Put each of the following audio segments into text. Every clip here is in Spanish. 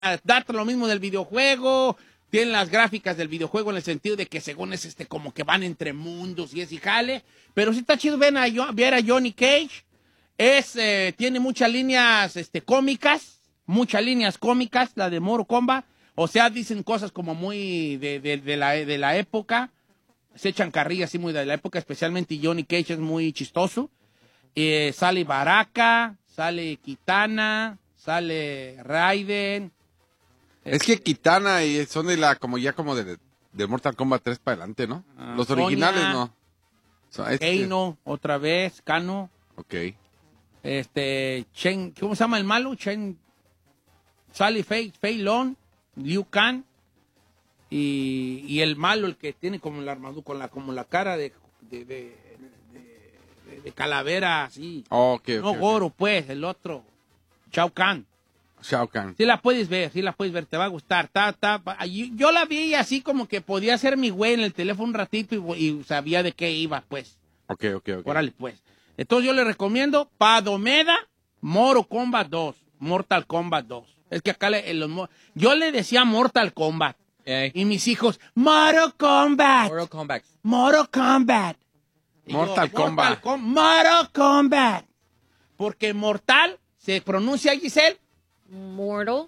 darte lo mismo del videojuego. Tienen las gráficas del videojuego en el sentido de que según es como que van entre mundos y es y jale. Pero sí está chido ver a Johnny Cage. Tiene muchas líneas cómicas, la de Mortal Kombat. O sea, dicen cosas como muy de la época. Se echan carrillas así muy de la época, especialmente Johnny Cage es muy chistoso. Sale Baraka, sale Kitana, sale Raiden. Es que Kitana y son de de Mortal Kombat 3 para adelante, ¿no? Los originales Sonya, no. Kano, otra vez, Kano. Ok. ¿Cómo se llama el malo? Sale Fei Long, Liu Kang. Y el malo, el que tiene como la armadura, como la cara de calavera, así. Okay, no Goro, pues, el otro. Shao Kahn. Sí la puedes ver, te va a gustar. Yo la vi así como que podía ser mi güey en el teléfono un ratito y sabía de qué iba, pues. Ok. Órale, pues. Entonces yo le recomiendo Padomeda, Mortal Kombat 2. Es que acá yo le decía Mortal Kombat. Y mis hijos, Mortal Kombat. Mortal Kombat. Porque mortal se pronuncia, Giselle. Mortal.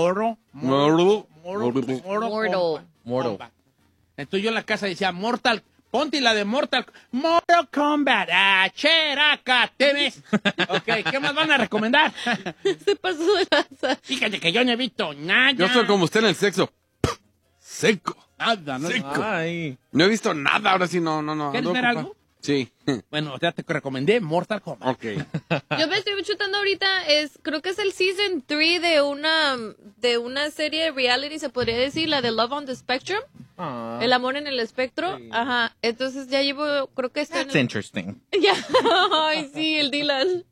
Entonces yo en la casa decía Mortal. Ponte la de Mortal Kombat. Cheraca, ¿tienes? Ok, ¿qué más van a recomendar? Se pasó de lanza. Fíjate que yo no he visto nada. Yo soy como usted en el sexo. Seco. Nada, no. Seco. Ay. No he visto nada, ahora sí no. ¿Quieres ver algo? Sí. Bueno, ya te recomendé Mortal Kombat. Ok. Yo me estoy chutando ahorita, creo que es el season 3 de una serie de reality, se podría decir, la de Love on the Spectrum. El amor en el espectro. Sí. Ajá. Entonces ya llevo, creo que está That's interesting. Ya. Ay, sí, el Dylan.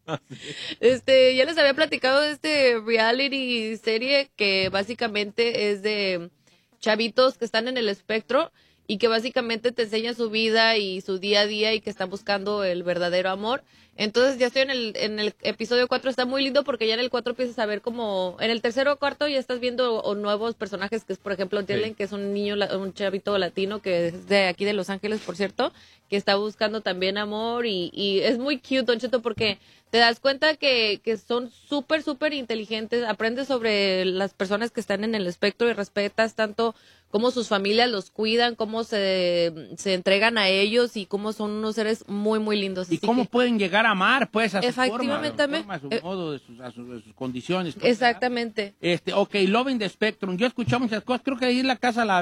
Ya les había platicado de este reality serie que básicamente es de chavitos que están en el espectro y que básicamente te enseña su vida y su día a día y que están buscando el verdadero amor. Entonces ya estoy en el episodio 4, está muy lindo porque ya en el 4 empiezas a ver como, en el tercero o cuarto ya estás viendo nuevos personajes, que es por ejemplo Dylan, que es un niño, un chavito latino que es de aquí de Los Ángeles, por cierto, que está buscando también amor y es muy cute, Don Cheto, porque te das cuenta que son súper, súper inteligentes, aprendes sobre las personas que están en el espectro y respetas tanto cómo sus familias los cuidan, cómo se entregan a ellos y cómo son unos seres muy, muy lindos. Y así cómo que, pueden llegar a amar, pues, a su efectivamente, forma, a su modo, de sus condiciones. Pues, exactamente. Ok, Loving the Spectrum. Yo he escuchado muchas cosas. Creo que ahí en la casa la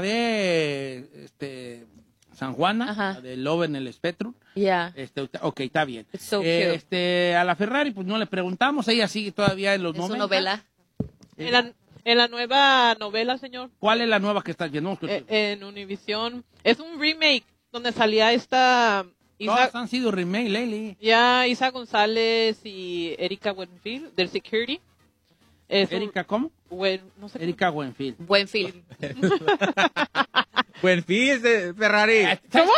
de San Juana, la de Love en el Spectrum. Ya. Ok, está bien. It's so cute. A la Ferrari, pues no le preguntamos. Ella sigue todavía en los 90. ¿Es su novela? En la nueva novela, señor. ¿Cuál es la nueva que está viendo? En Univision. Es un remake donde salía esta... Todas han sido remake, Lely. Ya, Isa González y Erika Buenfield, del Security. ¿Erika cómo? No sé. Erika Buenfield. Buenfield. Buenfield de Ferrari. ¿Cómo?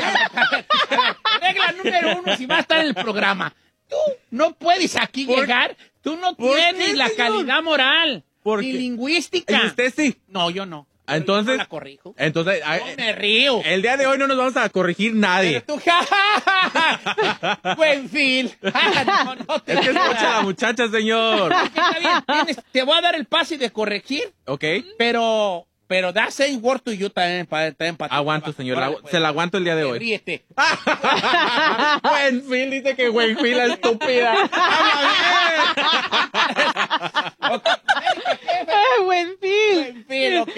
Regla número 1, si vas a estar en el programa. Tú no puedes aquí llegar. Tú no tienes la calidad moral. Ni lingüística. ¿Y usted sí? No, yo no. Entonces, yo no la corrijo. Entonces, yo me río. El día de hoy no nos vamos a corregir nadie. Pero tú, Buenfield. No te es que escucha a la muchacha, señor. Está bien. Te voy a dar el pase de corregir. Ok. Pero da same word to you también para aguanto, señor. Se la aguanto el día de hoy. Ríete. Buenfield dice que Buenfield es estúpida. Buenfield, ok.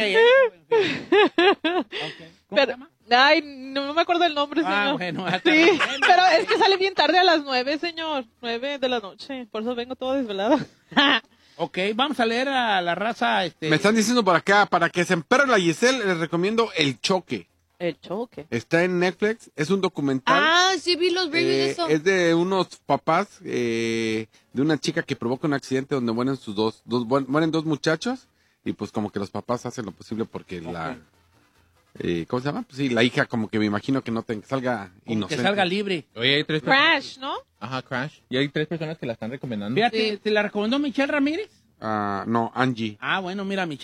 ¿Cómo se llama? Ay, no me acuerdo el nombre, señor. Bueno. Sí, pero es que sale bien tarde a las 9, señor. 9 de la noche. Por eso vengo todo desvelado. Ok, vamos a leer a la raza. Me están diciendo por acá, para que se emperre la Giselle, les recomiendo El Choque. El Choque. Está en Netflix, es un documental. Ah, sí vi los reviews de eso. Es de unos papás, de una chica que provoca un accidente donde mueren mueren dos muchachos, y pues como que los papás hacen lo posible porque ¿cómo se llama? Pues sí, la hija como que me imagino que salga inocente. Que salga libre. Oye, hay 3 Crash, ¿no? Ajá, Crash. Y hay 3 personas que la están recomendando. Fíjate, ¿te la recomendó Michelle Ramírez? No, Angie. Ah, bueno, mira, mi